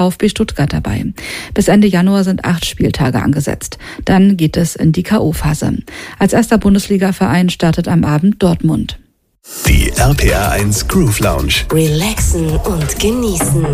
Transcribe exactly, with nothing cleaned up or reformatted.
VfB Stuttgart dabei. Bis Ende Januar sind acht Spieltage angesetzt. Dann geht es in die K O-Phase. Als erster Bundesliga-Verein startet am Abend Dortmund. Die R P R eins Groove Lounge. Relaxen und genießen.